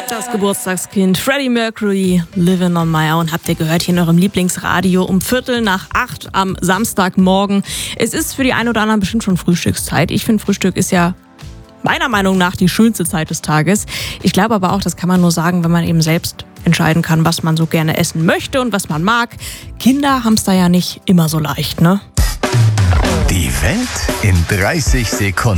Das Geburtstagskind Freddie Mercury, Living on My Own, habt ihr gehört hier in eurem Lieblingsradio um 7:45 am Samstagmorgen. Es ist für die einen oder anderen bestimmt schon Frühstückszeit. Ich finde, Frühstück ist ja meiner Meinung nach die schönste Zeit des Tages. Ich glaube aber auch, das kann man nur sagen, wenn man eben selbst entscheiden kann, was man so gerne essen möchte und was man mag. Kinder haben es da ja nicht immer so leicht, ne? Die Welt in 30 Sekunden.